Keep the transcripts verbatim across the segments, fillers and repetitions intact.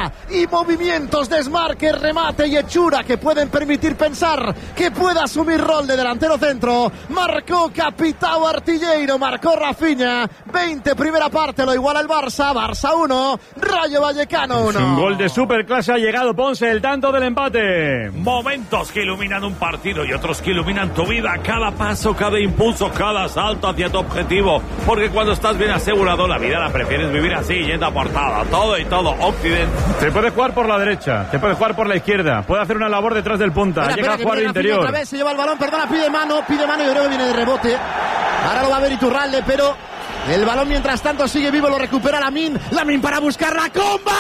velocidad y movimientos, desmarque, remate y hechura que pueden permitir pensar que pueda asumir rol de delantero centro. Marcó Capitao Artilleiro, marcó Rafinha. veinte primera parte, lo iguala el Barça. Barça uno, Rayo Vallecano uno. Un gol de superclase ha llegado, Ponce, el tanto del empate. Momentos que iluminan un partido y otros que iluminan tu vida. Cada paso, cada impulso, cada salto hacia tu objetivo. Porque cuando estás bien asegurado, la vida la prefieres vivir así, yendo a portada. Todo y todo, Occidente. Te puedes jugar por la derecha, te puedes jugar por la izquierda, puede hacer una labor detrás del punta. Espera, Llega espera, a jugar de interior. Otra vez se lleva el balón, perdona, pide mano, pide mano y creo que viene de rebote. Ahora lo va a ver Iturralde, pero el balón mientras tanto sigue vivo, lo recupera Lamine. Lamine para buscar la comba.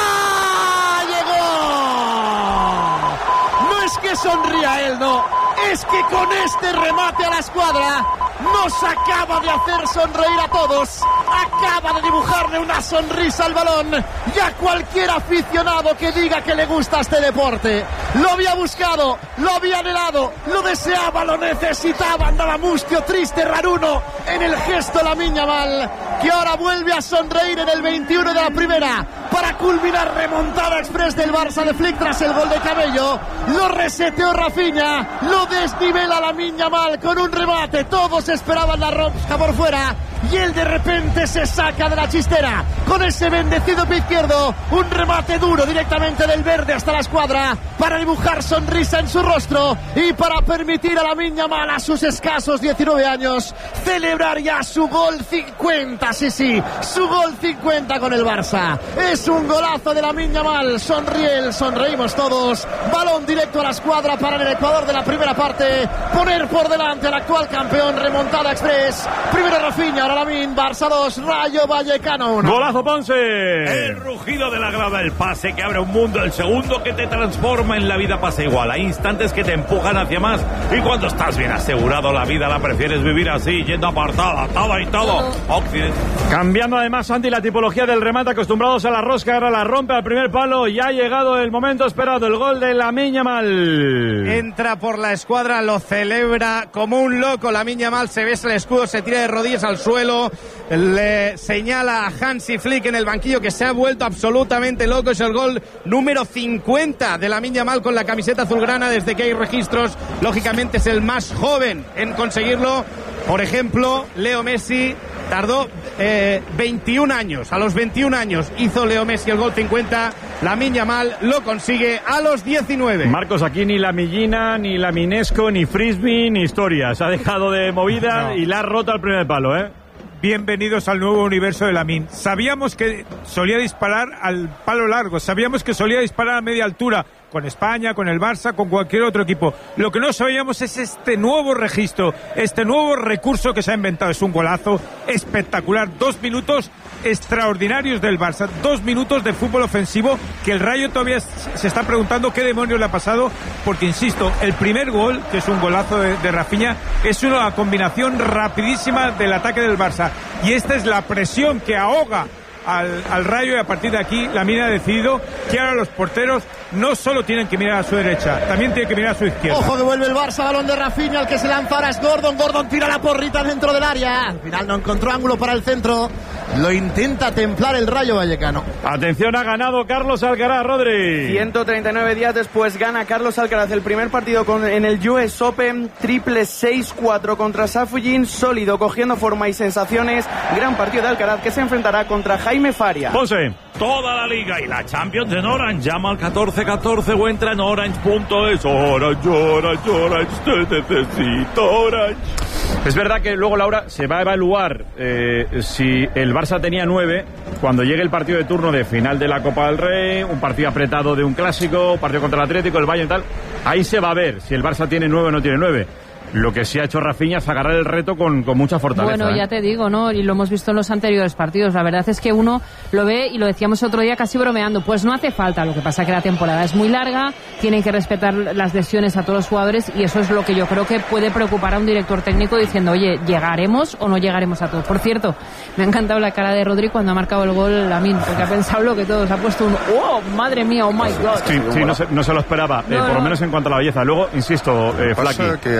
¡Llegó! No es que sonría él, no. Es que con este remate a la escuadra nos acaba de hacer sonreír a todos. Acaba de dibujarle una sonrisa al balón y a cualquier aficionado que diga que le gusta este deporte. Lo había buscado, lo había anhelado, lo deseaba, lo necesitaba. Andaba mustio, triste, raruno en el gesto Lamine Yamal, que ahora vuelve a sonreír en el veintiuno de la primera para culminar remontada express del Barça de Flick tras el gol de Cabello. Lo reseteó Rafinha, lo desnivela Lamine Yamal con un remate. Todos esperaban la rosca por fuera y él de repente se saca de la chistera con ese bendecido pie izquierdo. Un remate duro directamente del verde hasta la escuadra para dibujar sonrisa en su rostro y para permitir a Lamine Yamal, a sus escasos diecinueve años, celebrar ya su gol cincuenta. Sí, sí, su gol cincuenta con el Barça. Es un golazo de Lamine Yamal. Sonríe, sonreímos todos. Balón directo a la escuadra para el Ecuador de la primera parte poner por delante al actual campeón. Remontada express. Primero Rafinha, ahora Lamine. Barça dos, Rayo Vallecano uno. Golazo, Ponce. El rugido de la grada, el pase que abre un mundo, el segundo que te transforma en la vida pasa igual. Hay instantes que te empujan hacia más y cuando estás bien asegurado, la vida la prefieres vivir así, yendo apartada, todo y todo. Occidente. Cambiando además, Santi, la tipología del remate, acostumbrados a la rosca, ahora la rompe al primer palo y ha llegado el momento esperado, el gol de Lamine Yamal. Entra por la escuadra, lo celebra como un loco. Lamine Yamal se besa el escudo, se tira de rodillas al suelo, le señala a Hansi Flick en el banquillo que se ha vuelto absolutamente loco. Es el gol número cincuenta de Lamine Yamal con la camiseta azulgrana desde que hay registros. Lógicamente es el más joven en conseguirlo. Por ejemplo, Leo Messi tardó eh, veintiún años. A los veintiún años hizo Leo Messi el gol cincuenta. Lamine Yamal lo consigue a los diecinueve. Marcos, aquí ni la Millina, ni la Minesco, ni Frisbee, ni historia. Se ha dejado de movida no. y la ha roto al primer palo, ¿eh? Bienvenidos al nuevo universo de Lamine. Sabíamos que solía disparar al palo largo, sabíamos que solía disparar a media altura, con España, con el Barça, con cualquier otro equipo. Lo que no sabíamos es este nuevo registro, este nuevo recurso que se ha inventado. Es un golazo espectacular, dos minutos extraordinarios del Barça, dos minutos de fútbol ofensivo que el Rayo todavía se está preguntando qué demonios le ha pasado, porque insisto, el primer gol, que es un golazo de, de Rafinha, es una combinación rapidísima del ataque del Barça, y esta es la presión que ahoga Al, al Rayo, y a partir de aquí Lamine ha decidido que ahora los porteros no solo tienen que mirar a su derecha, también tienen que mirar a su izquierda. Ojo que vuelve el Barça, balón de Rafinha, el que se lanza ahora es Gordon. Gordon tira la porrita dentro del área, al final no encontró ángulo para el centro, lo intenta templar el Rayo Vallecano. Atención, ha ganado Carlos Alcaraz, Rodri. ciento treinta y nueve días después gana Carlos Alcaraz el primer partido con, en el U S Open, triple seis cuatro contra Safujin, sólido, cogiendo forma y sensaciones. Gran partido de Alcaraz que se enfrentará contra Jaime Faria. Ponce. Toda la Liga y la Champions en Orange. Llama al catorce catorce o entra en orange punto es. Orange, Orange, Orange, te necesito Orange. Es verdad que luego, Laura, se va a evaluar eh, si el Barça tenía nueve cuando llegue el partido de turno de final de la Copa del Rey, un partido apretado de un clásico, partido contra el Atlético, el Bayern y tal. Ahí se va a ver si el Barça tiene nueve o no tiene nueve. Lo que sí ha hecho Rafinha es agarrar el reto con, con mucha fortaleza. Bueno, ya ¿eh? te digo, ¿no? Y lo hemos visto en los anteriores partidos. La verdad es que uno lo ve, y lo decíamos otro día casi bromeando, pues no hace falta. Lo que pasa que la temporada es muy larga, tienen que respetar las lesiones a todos los jugadores, y eso es lo que yo creo que puede preocupar a un director técnico diciendo, oye, ¿llegaremos o no llegaremos a todos? Por cierto, me ha encantado la cara de Rodri cuando ha marcado el gol Lamine, porque ha pensado lo que todos, ha puesto un, oh, madre mía, oh my God. Sí, sí, no se, no se lo esperaba, no, eh, por no. lo menos en cuanto a la belleza. Luego, insisto, eh, Flaky, que hay que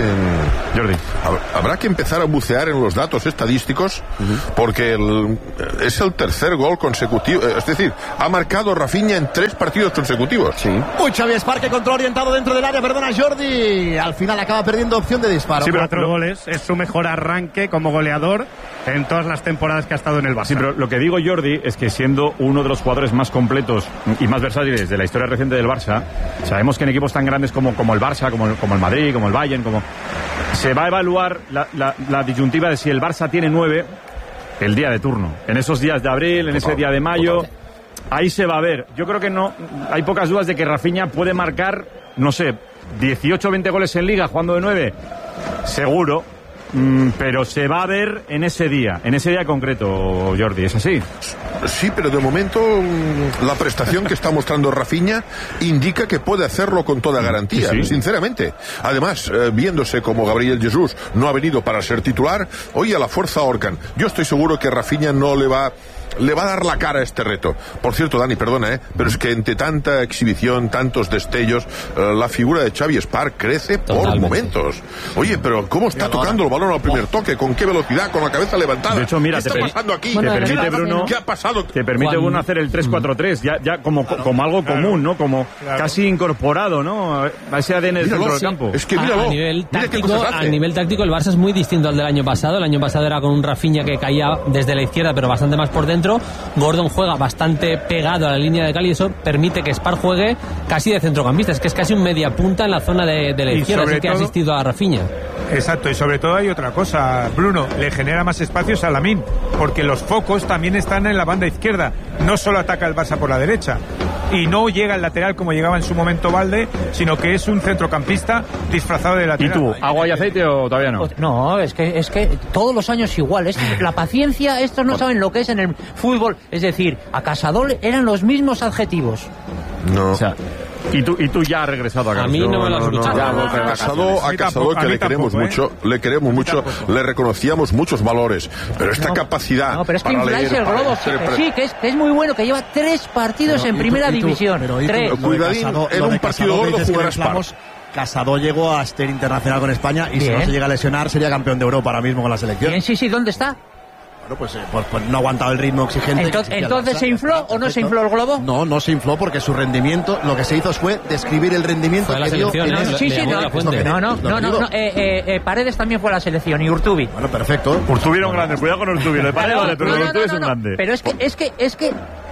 Jordi. Habrá que empezar a bucear en los datos estadísticos, uh-huh. porque el, es el tercer gol consecutivo, es decir, ha marcado Rafinha en tres partidos consecutivos. Sí. Uy, Xavi Esparque, control orientado dentro del área, perdona Jordi, al final acaba perdiendo opción de disparo. Sí, pero cuatro goles, es su mejor arranque como goleador en todas las temporadas que ha estado en el Barça. Sí, pero lo que digo, Jordi, es que siendo uno de los jugadores más completos y más versátiles de la historia reciente del Barça, sabemos que en equipos tan grandes como, como el Barça, como el, como el Madrid, como el Bayern, como se va a evaluar la, la, la disyuntiva de si el Barça tiene nueve el día de turno. En esos días de abril, en ese día de mayo, ahí se va a ver. Yo creo que no, hay pocas dudas de que Rafinha puede marcar, no sé, dieciocho o veinte goles en Liga jugando de nueve. Seguro. Mm, pero se va a ver en ese día, en ese día concreto, Jordi, ¿es así? Sí, pero de momento la prestación que está mostrando Rafinha indica que puede hacerlo con toda garantía, sí, sí. sinceramente. Además, eh, viéndose como Gabriel Jesús no ha venido para ser titular, hoy a la fuerza ahorcan. Yo estoy seguro que Rafinha no le va... le va a dar la cara a este reto. Por cierto, Dani, perdona, ¿eh? pero es que entre tanta exhibición, tantos destellos, eh, la figura de Xavi Esparc crece Totalmente. por momentos. Oye, pero ¿cómo está tocando el balón al primer toque? ¿Con qué velocidad? ¿Con la cabeza levantada? De hecho, mira, ¿Qué está pasando aquí? Te permite, Bruno, ¿qué ha pasado? Te permite, Bruno, hacer el tres cuatro tres, ya, ya como, claro, como algo claro, común, ¿no? Como claro. casi incorporado, ¿no? A ese A D N del centro del campo. Es que míralo. A, a, nivel táctico, a nivel táctico, el Barça es muy distinto al del año pasado. El año pasado era con un Rafinha que caía desde la izquierda, pero bastante más por dentro. Gordon juega bastante pegado a la línea de cal y eso permite que Esparc juegue casi de centrocampista, es que es casi un media punta en la zona de, de la izquierda, así que ha asistido a Rafinha. Exacto, y sobre todo hay otra cosa, Bruno, le genera más espacios a Lamine, porque los focos también están en la banda izquierda, no solo ataca el Barça por la derecha, y no llega al lateral como llegaba en su momento Valde, sino que es un centrocampista disfrazado de lateral. ¿Y tú, agua y aceite o todavía no? No, es que, es que todos los años igual, es la paciencia, estos no saben lo que es en el fútbol, es decir, a Casadol eran los mismos adjetivos. No. O sea, y tú, y tú ya has regresado a casa. A mí no me lo has escuchado. No, no, no, no, a Casado, a Casado que le queremos tampoco, mucho, ¿eh? le queremos mucho, le reconocíamos muchos valores, pero esta no, capacidad. No, pero es que infláis el globo, sí, pre... sí que, es, que es muy bueno, que lleva tres partidos pero, en primera tú, división. Pero, tres. Tú, Cuidadín, Casado, en un partido gordo jugará Esparc. Casado llegó a ser internacional con España y Bien. si no se llega a lesionar sería campeón de Europa ahora mismo con la selección. Bien, sí, sí, ¿dónde está? Bueno, pues, eh, pues, pues no ha aguantado el ritmo exigente. Entonces, ¿entonces se infló o no se infló el globo? No, no se infló porque su rendimiento, lo que se hizo fue describir el rendimiento fue que dio en el... Sí, sí, no, no, no, no, no, no eh, eh, eh, Paredes también fue a la selección y Urtubi. Bueno, perfecto. Urtubi era un grande, cuidado con Urtubi, le parece, vale, pero no, no, Urtubi no, no, es un grande. Pero es que, es que, es que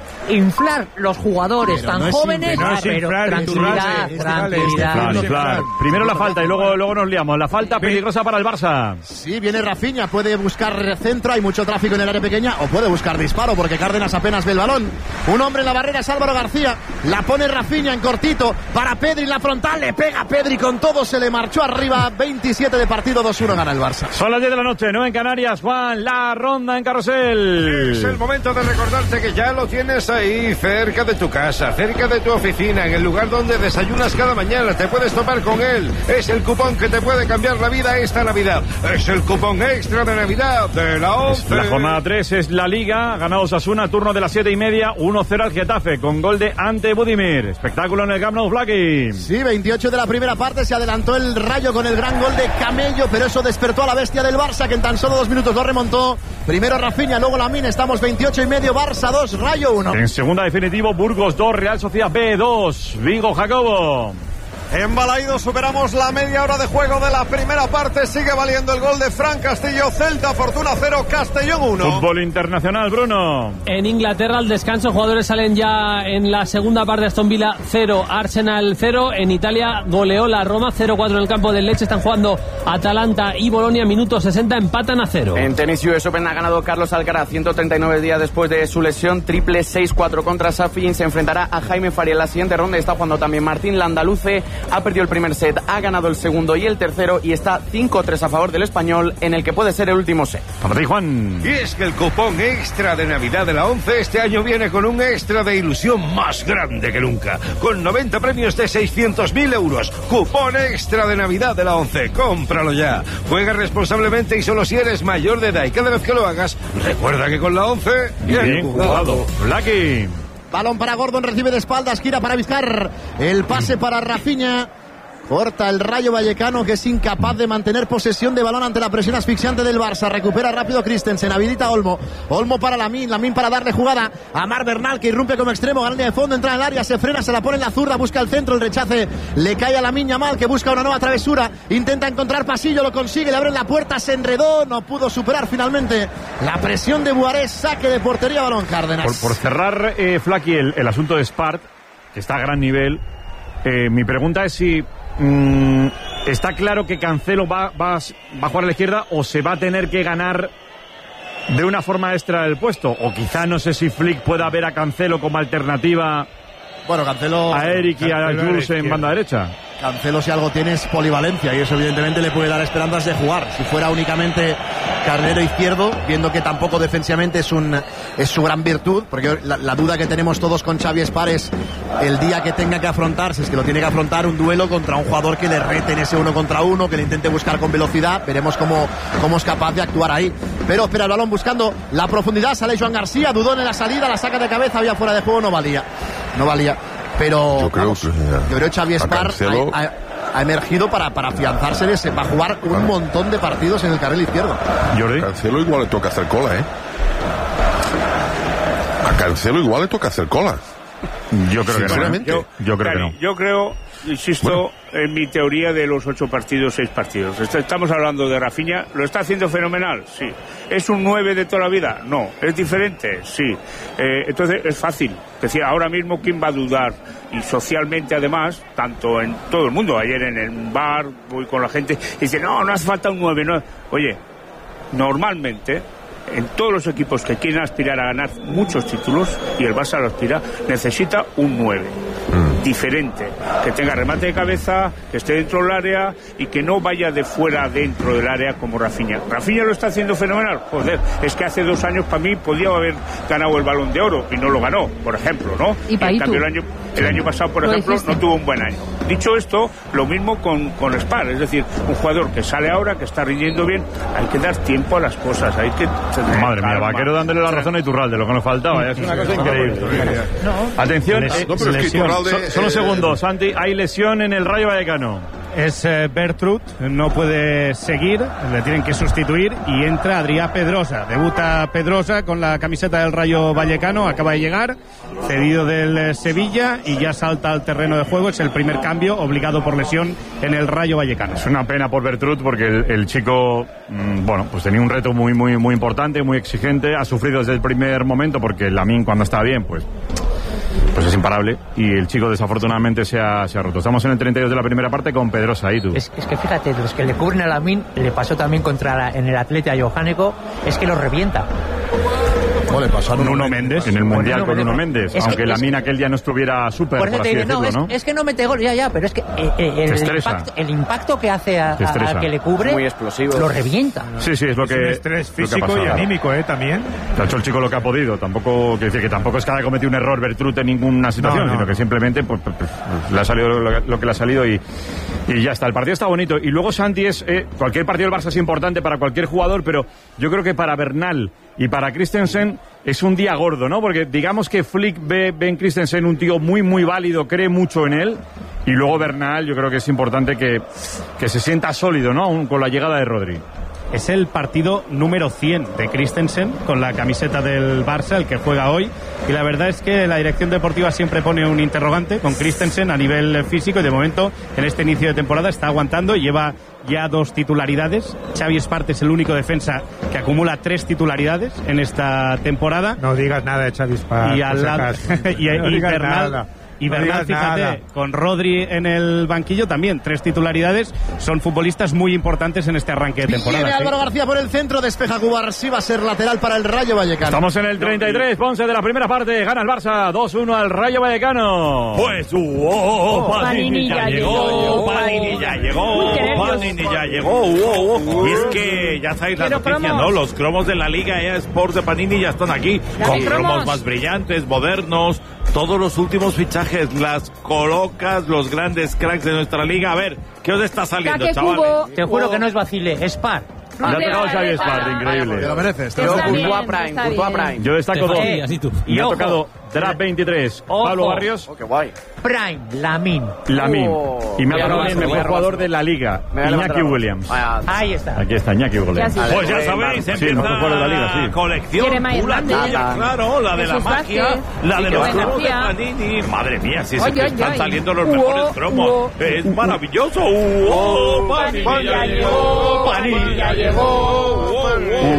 inflar los jugadores pero tan no jóvenes, no pero inflar, tranquilidad, tranquilidad. Inflar. Primero la falta y luego, luego nos liamos. La falta peligrosa para el Barça. Sí, viene Rafinha, puede buscar centro, hay mucho tráfico en el área pequeña, o puede buscar disparo porque Cárdenas apenas ve el balón. Un hombre en la barrera es Álvaro García, la pone Rafinha en cortito para Pedri en la frontal, le pega Pedri con todo, se le marchó arriba, veintisiete de partido, dos uno gana el Barça. Son las diez de la noche, nueve en Canarias, Juan, la ronda en Carrusel. Es el momento de recordarte que ya lo tienes ahí, cerca de tu casa, cerca de tu oficina, en el lugar donde desayunas cada mañana, te puedes topar con él. Es el cupón que te puede cambiar la vida esta Navidad. Es el cupón extra de Navidad de la once. La jornada tres es la Liga, ha ganado Osasuna, turno de las siete y media, uno cero al Getafe, con gol de Ante Budimir. Espectáculo en el Camp Nou, Blacky. Sí, veintiocho de la primera parte, se adelantó el Rayo con el gran gol de Camello, pero eso despertó a la bestia del Barça, que en tan solo dos minutos lo remontó. Primero Rafinha, luego Lamine, estamos veintiocho y medio, Barça dos, Rayo uno. En segunda definitivo, Burgos dos, Real Sociedad B dos, Vigo Jacobo. En Balaídos superamos la media hora de juego de la primera parte. Sigue valiendo el gol de Fran Castillo. Celta Fortuna cero, Castellón uno. Fútbol internacional, Bruno. En Inglaterra al descanso, jugadores salen ya en la segunda parte. Aston Villa cero, Arsenal cero. En Italia goleó la Roma cero cuatro en el campo del Lecce. Están jugando Atalanta y Bolonia. Minuto sesenta, empatan a cero. En tenis U S Open ha ganado Carlos Alcaraz ciento treinta y nueve días después de su lesión. Triple seis cuatro contra Safin. Se enfrentará a Jaime Faria en la siguiente ronda. Está jugando también Martín Landaluce. Ha perdido el primer set, ha ganado el segundo y el tercero y está cinco tres a favor del español en el que puede ser el último set. Para ti, Juan. Y es que el cupón extra de Navidad de la once este año viene con un extra de ilusión más grande que nunca, con noventa premios de seiscientos mil euros. Cupón extra de Navidad de la once, cómpralo ya. Juega responsablemente y solo si eres mayor de edad, y cada vez que lo hagas, recuerda que con la once bien, bien jugado. Blacky. Balón para Gordon, recibe de espaldas, gira para Vizcar. El pase para Rafinha. Corta el Rayo Vallecano, que es incapaz de mantener posesión de balón ante la presión asfixiante del Barça. Recupera rápido Christensen, habilita a Olmo. Olmo para Lamine, Lamine para darle jugada a Marc Bernal, que irrumpe como extremo, gana línea de fondo, entra en el área, se frena, se la pone en la zurda, busca el centro, el rechace le cae a Lamine Yamal, que busca una nueva travesura, intenta encontrar pasillo, lo consigue, le abren la puerta, se enredó, no pudo superar finalmente la presión de Buarés, saque de portería, balón Cárdenas. Por, por cerrar, eh, Flaky, el, el asunto de Spart, que está a gran nivel, eh, mi pregunta es si mm, está claro que Cancelo va, va, va a jugar a la izquierda o se va a tener que ganar de una forma extra del puesto, o quizá no sé si Flick pueda ver a Cancelo como alternativa bueno, Cancelo, a Eric y a Jules en banda derecha. Cancelo, si algo tiene, es polivalencia, y eso evidentemente le puede dar esperanzas de jugar. Si fuera únicamente carrilero izquierdo, viendo que tampoco defensivamente es un es su gran virtud, porque la, la duda que tenemos todos con Xavi Espar es el día que tenga que afrontar, si es que lo tiene que afrontar, un duelo contra un jugador que le rete en ese uno contra uno, que le intente buscar con velocidad. Veremos cómo, cómo es capaz de actuar ahí. Pero espera el balón buscando la profundidad, sale Joan García, dudó en la salida, la saca de cabeza, había fuera de juego, no valía. No valía. Pero yo creo, vamos, que, yo creo que Xavi Espar Cancelo... ha, ha, ha emergido para, para afianzarse en ese, va a jugar un claro. montón de partidos en el carril izquierdo. Jordi. A Cancelo igual le toca hacer cola, ¿eh? A Cancelo igual le toca hacer cola. Yo creo que no. Yo, yo creo Cari, que no. Yo creo, insisto, bueno. en mi teoría de los ocho partidos, seis partidos. Estamos hablando de Rafinha, ¿lo está haciendo fenomenal? Sí. ¿Es un nueve de toda la vida? No. ¿Es diferente? Sí. Eh, entonces es fácil. Es decir, ahora mismo, ¿quién va a dudar? Y socialmente, además, tanto en todo el mundo. Ayer en el bar, voy con la gente y dice, no, no hace falta un nueve. No. Oye, normalmente, en todos los equipos que quieren aspirar a ganar muchos títulos, y el Barça lo aspira, necesita un nueve. Mm. Diferente, que tenga remate de cabeza, que esté dentro del área y que no vaya de fuera a dentro del área como Rafinha. Rafinha lo está haciendo fenomenal. Joder, es que hace dos años para mí podía haber ganado el Balón de Oro y no lo ganó, por ejemplo, ¿no? Y, y en cambio el año, el año pasado, por ejemplo, no tuvo un buen año. Dicho esto, lo mismo con, con Spar, es decir, un jugador que sale ahora, que está rindiendo bien, hay que dar tiempo a las cosas, hay que... Madre mía, Vaquero dándole la razón a Iturralde, lo que nos faltaba, es una cosa increíble. No. Atención, no, eh, pero es que Iturralde, so, solo eh, segundos, Santi, hay lesión en el Rayo Vallecano. Es eh, Bertrut, no puede seguir, le tienen que sustituir y entra Adrià Pedrosa. Debuta Pedrosa con la camiseta del Rayo Vallecano, acaba de llegar, cedido del eh, Sevilla y ya salta al terreno de juego. Es el primer cambio obligado por lesión en el Rayo Vallecano. Es una pena por Bertrut porque el, el chico, mmm, bueno, pues tenía un reto muy, muy, muy importante, muy exigente, ha sufrido desde el primer momento porque Lamine cuando está bien, pues... pues es imparable, y el chico desafortunadamente se ha, se ha roto. Estamos en el treinta y dos de la primera parte con Pedrosa, ¿y tú? Es, es que fíjate, los que le cubren a Lamine, le pasó también contra la, en el Atleti a Johanneco, es que los revienta. ¿Cómo le pasó a Nuno Méndez? En el Mundial con Nuno Méndez, es aunque que, Lamine aquel día no estuviera súper, por, por así decirlo, no, es, ¿no? Es que no mete gol, ya, ya, pero es que eh, eh, el, impacto, el impacto que hace a, a, a que le cubre, muy explosivo, lo revienta. Sí, sí, es lo es que... un estrés físico y anímico, ¿eh? También. Ha hecho el chico lo que ha podido, tampoco, quiere decir que tampoco es que haya cometido un error Bertrut en ninguna situación, no, no, sino que simplemente pues, pues, pues, le ha salido lo, lo que le ha salido y, y ya está. El partido está bonito. Y luego, Santi, es eh, cualquier partido del Barça es importante para cualquier jugador, pero yo creo que para Bernal y para Christensen es un día gordo, ¿no? Porque digamos que Flick ve, ve en Christensen un tío muy, muy válido, cree mucho en él. Y luego Bernal, yo creo que es importante que, que se sienta sólido, ¿no? Con la llegada de Rodri. Es el partido número cien de Christensen con la camiseta del Barça, el que juega hoy. Y la verdad es que la dirección deportiva siempre pone un interrogante con Christensen a nivel físico y de momento en este inicio de temporada está aguantando y lleva ya dos titularidades. Xavi Espart es el único defensa que acumula tres titularidades en esta temporada. No digas nada de Xavi Espart. Y al lado y, no y Bernal nada. Y no Bernal, fíjate, nada. Con Rodri en el banquillo también, tres titularidades, son futbolistas muy importantes en este arranque de temporada. Viene Álvaro García por el centro, despeja Cubarsí, va a ser lateral para el Rayo Vallecano. Estamos en el treinta y tres, Ponce de la primera parte, gana el Barça dos uno al Rayo Vallecano. Pues, uh, oh, oh, Panini ya llegó, Panini ya llegó, Panini ya llegó, uh, uh, y es que ya sabéis la noticia, ¿no? Los cromos de la Liga E A Sports de Panini ya están aquí, con cromos más brillantes, modernos, todos los últimos fichajes las colocas, los grandes cracks de nuestra liga. A ver, ¿qué os está saliendo, chavales? Te juro que no es vacile, es par. No, ya ha tocado Xavi Espart, increíble. Te lo mereces. Yo, Courtois Prime, Courtois Prime. Yo destaco dos. Y ha tocado Draft veintitrés. Ojo. Pablo Barrios. Oh, qué guay. Prime, Lamin. Lamin. Oh. Y me ha Voy a tocado el levantar, voy a mejor jugador de la liga, Me voy a levantar Iñaki la voz. Williams. Vaya. Ahí está. Aquí está Iñaki Williams. Ya sí. Pues ya Joder, sabéis, Sí, el empieza mejor jugador de la liga, sí. la colección Jeremiah pura Hernández. tuya, claro, la de la Jesús magia, Vázquez. la de Sí, los que cromos de García. Panini. Madre mía, si es Oye, que oye, están oye. saliendo los Uo, mejores cromos. uo. Es maravilloso. Uo, Panini ya llegó, Panini ya llegó.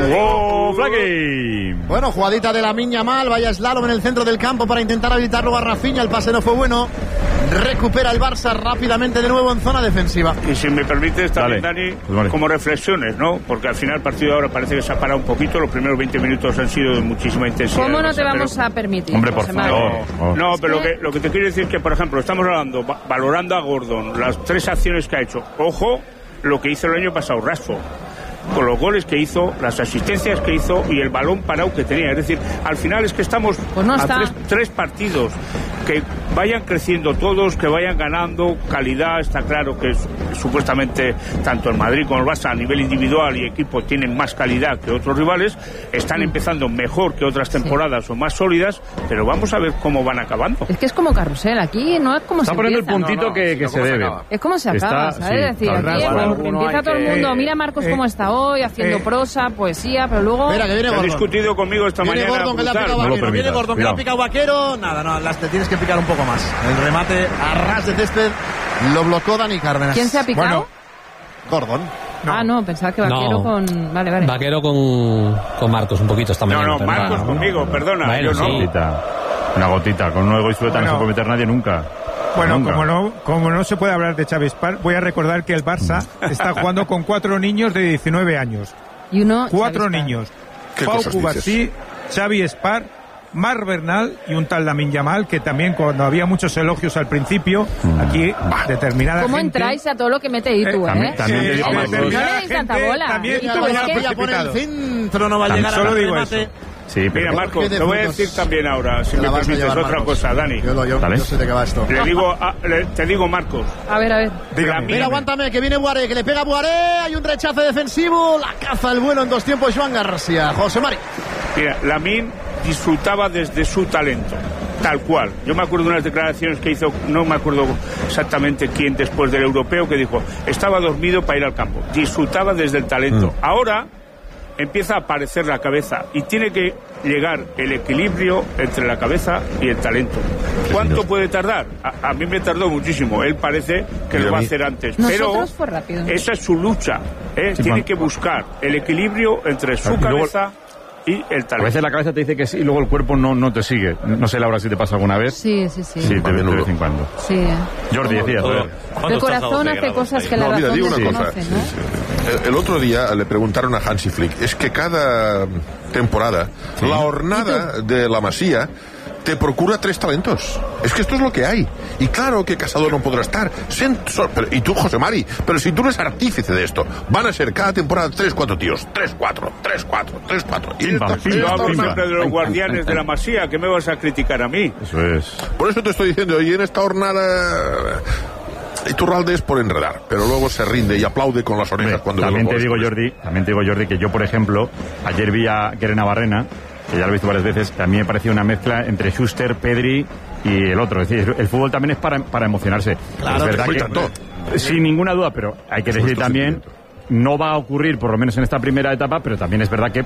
Hugo Flaqui. Bueno, jugadita de Lamine Yamal, vaya slalom en el centro del campo para intentar habilitarlo a Rafinha, el pase no fue bueno. Recupera el Barça rápidamente de nuevo en zona defensiva. Y si me permites también, Dale. Dani, Pues vale. como reflexiones, ¿no? Porque al final el partido ahora parece que se ha parado un poquito. Los primeros veinte minutos han sido de muchísima intensidad. ¿Cómo no Barça, te vamos pero- a permitir? Hombre, por José Manuel? favor. Oh. No, pero lo que, lo que te quiero decir es que, por ejemplo, estamos hablando, va- valorando a Gordon, las tres acciones que ha hecho. Ojo, lo que hizo el año pasado Rashford, con los goles que hizo, las asistencias que hizo y el balón parado que tenía. Es decir, al final es que estamos Pues no a está. tres, tres partidos. Que vayan creciendo todos, que vayan ganando calidad. Está claro que es- supuestamente tanto el Madrid como el Barça a nivel individual y equipo tienen más calidad que otros rivales. Están empezando mejor que otras temporadas o más sólidas, pero vamos a ver cómo van acabando. Es que es como carrusel, aquí no es como Está se poniendo el empieza. puntito No, no, que, sino que se cómo se debe. acaba. Es como se acaba, Está- ¿sabes? sí, es decir, está aquí rasgado. em- empieza hay todo el que- mundo, mira Marcos eh, cómo está hoy, haciendo eh, prosa, poesía, pero luego... Mira, que viene Se ha Gordon. discutido conmigo esta Viene mañana. Gordon que le ha brutal. picado No lo Vaquero. Viene permitas, Gordon que le ha cuidado. picado Vaquero. Nada, no, las te tienes que picar un poco más. El remate a ras de césped lo blocó Dani Cárdenas. ¿Quién se ha picado? Bueno, Gordon. Ah, no, pensaba que Vaquero No. con... Vale, vale. Vaquero con, con Marcos un poquito esta No, mañana. no, pero Marcos nada. conmigo, perdona, Bueno, yo no. sí. Gotita. Una gotita. Con un egoísta no se Bueno. puede meter nadie nunca. bueno, Nunca. como no, como no se puede hablar de Xavi Spar, voy a recordar que el Barça está jugando con cuatro niños de diecinueve años. Y uno... Cuatro Xavi Spar. niños. ¿Qué Pau cosas Cubarsí, Xavi Spar, Marc Bernal y un tal Lamine Yamal, que también cuando había muchos elogios al principio, aquí determinada ¿Cómo gente... entráis a todo lo que mete Itu, eh? también- también te eh, digo, no Marcos. le determinada deis tanta gente bola. también Itu, tuvo es ya que- Ya pone el precipitado. centro, no va a llegar Solo al digo remate. eso. Sí, pero... Mira, Marcos, Qué de te voy a frutos. decir también ahora, si Te me la vas a permites, llevar, otra Marcos. cosa, Dani. Yo, lo- yo, Dale. yo sé de qué va esto. Le digo, a- le- te digo, Marcos, A ver, a ver. Dígame. Mira, aguántame, que viene Buaré, que le pega a Buaré. Hay un rechace defensivo. La caza el vuelo en dos tiempos. Joan García. José Mari. mira, Lamine disfrutaba desde su talento, tal cual. Yo me acuerdo de unas declaraciones que hizo, no me acuerdo exactamente quién después del europeo, que dijo, estaba dormido para ir al campo. Disfrutaba desde el talento. Ahora empieza a aparecer la cabeza y tiene que llegar el equilibrio entre la cabeza y el talento. ¿Cuánto puede tardar? A, a mí me tardó muchísimo. Él parece que Y a lo va a mí. hacer antes. Nosotros Pero fue rápido. esa es su lucha. ¿eh? Sí, Tiene man. que buscar el equilibrio entre su Y luego- cabeza y el A talento. veces la cabeza te dice que sí y luego el cuerpo no, no te sigue. No sé, Laura, si te pasa alguna vez. Sí, sí, sí. Sí, de, A menudo. de vez en cuando. Sí, eh. Jordi, decías. a ver. El corazón hace cosas que la No, mira, razón digo una cosa. desconoce, ¿no? El, el otro día le preguntaron a Hansi Flick, es que cada temporada la hornada de la Masía te procura tres talentos. Es que esto es lo que hay. Y claro que Casado no podrá estar. Sen- so- pero- y tú, José Mari, pero si tú eres artífice de esto, van a ser cada temporada tres, cuatro tíos. Tres, cuatro, tres, cuatro, tres, cuatro. Y Pim, pam, esta- pim, Yo esta hablo pim, hornada- siempre de los guardianes de la Masía. ¿Qué me vas a criticar a mí? Eso es. Por eso te estoy diciendo, y en esta hornada... Iturralde es por enredar, pero luego se rinde y aplaude con las orejas Hombre, cuando ve también los te goles. digo, Jordi, también te digo, Jordi, que yo, por ejemplo, ayer vi a Kerena Barrena, que ya lo he visto varias veces, que a mí me parecía una mezcla entre Schuster, Pedri y el otro. Es decir, el fútbol también es para, para emocionarse. Claro, es verdad que que, fue tanto. sin ninguna duda, pero hay que decir Supuesto también, no va a ocurrir, por lo menos en esta primera etapa, pero también es verdad que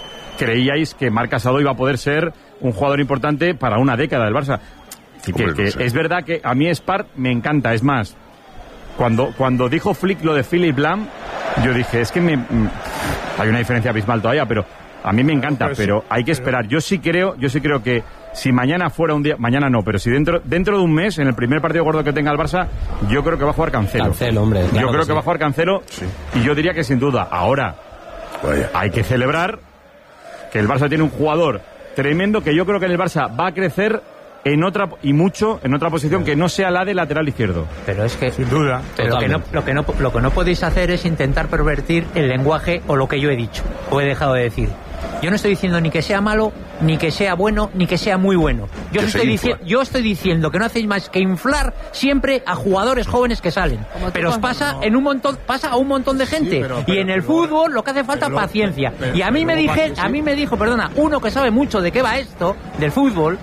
creíais que Marc Casado iba a poder ser un jugador importante para una década del Barça. Y que, Hombre, no que sé. es verdad que a mí Spar me encanta, es más, cuando, cuando dijo Flick lo de Philip Lahm, yo dije, es que me, mm, hay una diferencia abismal todavía, pero a mí me encanta, Pero sí, pero hay que esperar. Yo sí creo, yo sí creo que si mañana fuera un día, mañana no, pero si dentro, dentro de un mes, en el primer partido gordo que tenga el Barça, yo creo que va a jugar Cancelo. Cancelo, hombre, Yo claro creo que que sí. va a jugar Cancelo y yo diría que sin duda. Ahora, Vaya. hay que celebrar que el Barça tiene un jugador tremendo que yo creo que en el Barça va a crecer en otra y mucho en otra posición que no sea la de lateral izquierdo. Pero es que Sin duda. Pero que no, lo, que no, lo que no podéis hacer es intentar pervertir el lenguaje o lo que yo he dicho o he dejado de decir. Yo no estoy diciendo ni que sea malo, ni que sea bueno, ni que sea muy bueno. Yo, Que os se estoy, infla. dici- yo estoy diciendo que no hacéis más que inflar siempre a jugadores jóvenes que salen. Como tú Pero os con- pasa en un montón, pasa a un montón de gente. pero- y pero- en el pero- fútbol lo que hace falta es pero- paciencia. pero- y a mí pero me luego dije, paciencia. a mí me dijo, perdona, uno que sabe mucho de qué va esto del fútbol.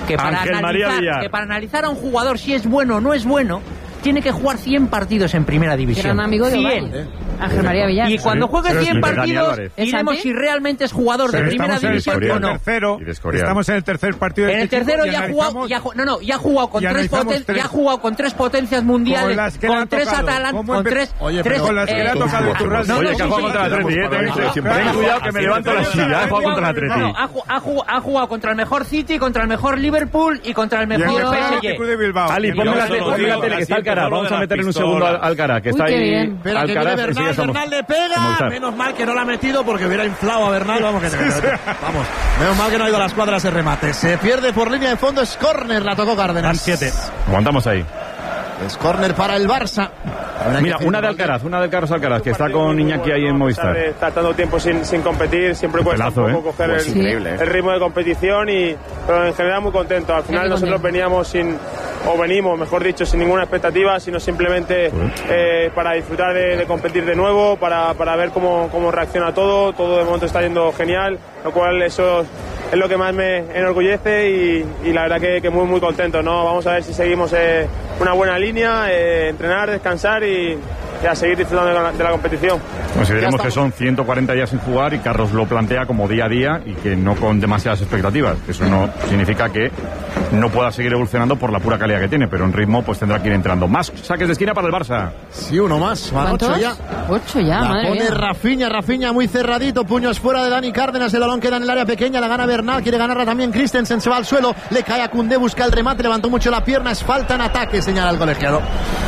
que para, Ángel María analizar, Villar. que para analizar a un jugador si es bueno o no es bueno, tiene que jugar cien partidos en primera división. Gran amigo de cien. Ovalle. Ángel María Villar. Y cuando Sí. juegue Pero cien es Dani partidos, Álvarez. diremos ¿Es si realmente es jugador de Pero primera estamos en el división partido o no. tercero. Y de Escorial. Estamos en el tercer partido. de En el este tercero equipo y ya ha jugado, analizamos- ya, ju- no, no, ya ha jugado con y tres, analizamos poten- tres. ya ha jugado con tres potencias Como mundiales, las que le con ha tres tocado. Atalantas, ¿Cómo con empe- tres, Oye, tres, con las que le ha tocado Turral. no, Oye, no, que ha sí, jugado sí, contra la sí. Atleti, eh, ten, Claro, ten claro. cuidado que me levanto la silla, ha jugado contra la No, Atleti. ha, ju- ha ju- ha jugado contra el mejor City, contra el mejor Liverpool y contra el Y el mejor mejor P S Atlético de G. Bilbao. Ali, Y el ponme la mejor- solo tele, digo la tele que está así, Alcaraz. por lo Vamos de a la meter en un pistola. segundo al Alcaraz, que Uy, está qué ahí. bien. Espera, que viene Alcaraz, Bernal, sí, estamos- Bernal le pega. Movistar. Menos mal que no la ha metido porque hubiera inflado a Bernal. Vamos, que te- vamos. Menos mal que no ha ido a las cuadras de remate. Se pierde por línea de fondo. Es córner. La tocó Cárdenas. siete. Aguantamos ahí. Es córner para el Barça. Habrá Mira, que una de Alcaraz, una de Carlos Alcaraz, que está con Iñaki ahí en Movistar. Está tanto tiempo sin, sin competir, siempre cuesta Pelazo, un poco ¿eh? coger Pues el, increíble, ¿eh? el ritmo de competición, y pero en general muy contento. Al final nosotros veníamos sin, o venimos, mejor dicho, sin ninguna expectativa, sino simplemente eh, para disfrutar de, de competir de nuevo, para, para ver cómo, cómo reacciona todo. Todo de momento está yendo genial, lo cual eso es lo que más me enorgullece y, y la verdad que, que muy muy contento, ¿no? Vamos a ver si seguimos eh, una buena línea, eh, entrenar, descansar y, y a seguir disfrutando de la, de la competición. Consideremos que son ciento cuarenta días sin jugar y Carlos lo plantea como día a día y que no con demasiadas expectativas. Eso no significa que no pueda seguir evolucionando por la pura calidad que tiene, pero en ritmo pues tendrá que ir entrando. Más saques de esquina para el Barça. Sí, uno más. Van ocho ¿Cuántos? ya. Ocho ya, La madre pone mía. Rafinha, Rafinha muy cerradito, puños fuera de Dani Cárdenas, el balón queda en el área pequeña, la gana Bernal, quiere ganarla también Christensen, se va al suelo, le cae a Koundé, busca el remate, levantó mucho la pierna, es falta en ataque, señala el colegiado.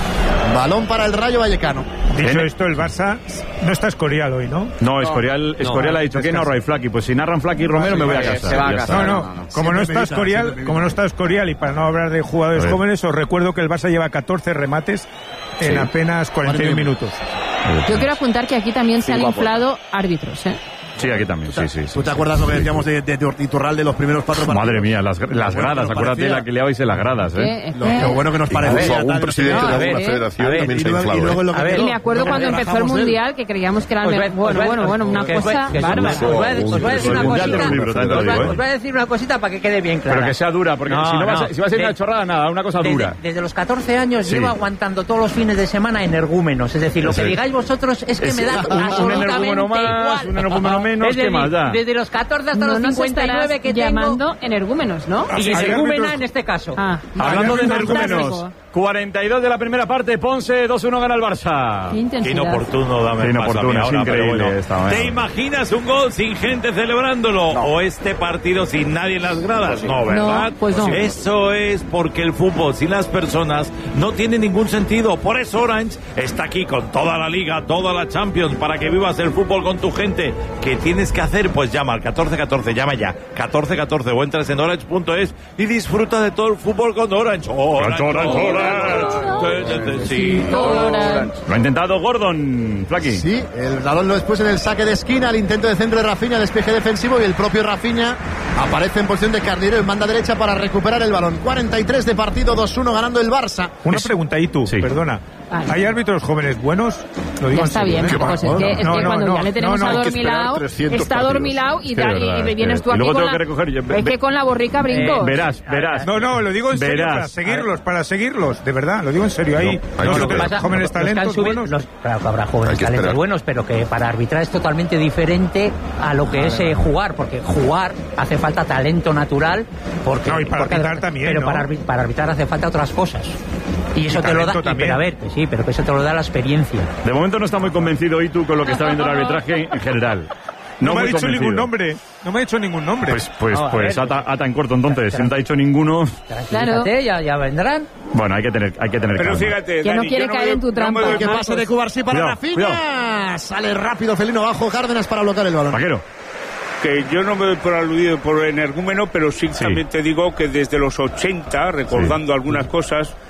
Balón para el Rayo Vallecano. Dicho esto, el Barça no está Escorial hoy, ¿no? No, Escorial, Escorial ha dicho que no hay Flaky. Pues si narran Flaky y Romero me voy a casa. Ya está. No, no, como no está Escorial, como no está Escorial, y para no hablar de jugadores A ver. jóvenes, os recuerdo que el Barça lleva catorce remates en Sí. apenas cuarenta y uno minutos. Yo quiero apuntar que aquí también se han Cinco a inflado árbitros, ¿eh? Sí, aquí también, sí, sí. sí. ¿Tú te acuerdas lo que decíamos de, de, de Iturralde los primeros cuatro partidos? Madre mía, las, las Bueno, gradas, nos acuérdate parecía. la que liabais en las gradas, ¿eh? Lo, lo bueno que nos parecía. Incluso algún tal, presidente no sé de qué. alguna A ver, federación a ver, también y se ha luego- y inflado. luego ¿eh? lo que A ver, quedó- Y me acuerdo luego cuando nos empezó el rajamos de él. Mundial, que creíamos que era Os voy- el bueno, os voy- bueno, bueno, una que os voy- cosa que os- bárbara. os voy a- os voy a decir una El Mundial cosita. de un libro, también te lo Os voy a- digo, ¿eh? os voy a decir una cosita para que quede bien clara. Pero que sea dura, porque No, si no vas a, no. si va a ser una De- chorrada, nada, una cosa Desde, dura. desde los catorce años Sí. llevo aguantando todos los fines de semana energúmenos. Es decir, lo Eso que es. digáis vosotros es que Es me da un- un absolutamente energúmeno más, igual. un energúmeno menos, Es ¿qué decir, más da? Desde los catorce hasta No los nos cincuenta y nueve estarás que tengo... llamando energúmenos, ¿no? Y Sí, sí, energúmena árbitros- en este caso. Ah, Hablando de fantástico. energúmenos, cuarenta y dos de la primera parte, Ponce, dos uno gana el Barça. Qué Qué intensidad. inoportuno, dame Qué paso a mí inoportuno, es ahora, pero increíble bueno. esta manera. ¿Te imaginas un gol sin gente celebrándolo? ¿O este partido sin nadie en las gradas? No, ¿verdad? No, pues no. Eso es porque el fútbol sin las personas no tiene ningún sentido. Por eso Orange está aquí con toda la Liga, toda la Champions, para que vivas el fútbol con tu gente. ¿Qué tienes que hacer? Pues llama al catorce catorce, llama ya, catorce catorce, o entras en orange punto es y disfruta de todo el fútbol con Orange. Orange, Orange, Orange. Te necesito. Orange. Lo ha intentado Gordon, Flaky. Sí, el balón después en el saque de esquina, el intento de centro de Rafinha, despeje defensivo y el propio Rafinha aparece en posición de carrilero en banda derecha para recuperar el balón. cuarenta y tres de partido, dos uno ganando el Barça. Una pregunta ahí tú, Sí. perdona. Vale. ¿Hay árbitros jóvenes buenos? Lo digo Ya en está serio, bien, ¿eh? pues es que, es No, que no, cuando no, ya le tenemos no, no, a hay que esperar Dormilao, trescientos está partidos. Dormilao y, Sí, da- es verdad, y vienes que- tú y aquí luego con tengo la... que recoger yo- Es que con la borrica brinco. Verás, verás. No, no, lo digo en serio, Verás. para seguirlos, para seguirlos, de verdad, lo digo en serio. Hay No, hay no, que no, esperar. los jóvenes Los que han talentos subido- buenos. los- claro que habrá jóvenes Hay que talentos esperar. buenos, pero que para arbitrar es totalmente diferente a lo que es eh, jugar, porque jugar hace falta talento natural, porque, No, y para porque- arbitrar también, pero ¿no? para, arbi- para arbitrar hace falta otras cosas. Y eso Y te lo da, talento y- también. pero a ver, que sí, pero que eso te lo da la experiencia. De momento no está muy convencido Itu con lo que está viendo el arbitraje en general. No, me ha muy dicho convencido. ningún nombre. No me ha dicho ningún nombre. Pues, pues, No, a pues ver. ata, ata en corto entonces. Si no te ha dicho ninguno, Tranquilízate, ya, ya vendrán. bueno, hay que tener, hay que tener Pero calma. fíjate, Que no Dani, quiere yo caer me en tu doy- no me trampa. doy Que más- pase de Cubarsí para Cuidado, Rafinha. Sale rápido Felino abajo, Cárdenas para bloquear el balón. Vaquero. que yo no me doy por aludido por energúmeno, pero sí, Sí. también te digo que desde los ochenta, recordando algunas cosas,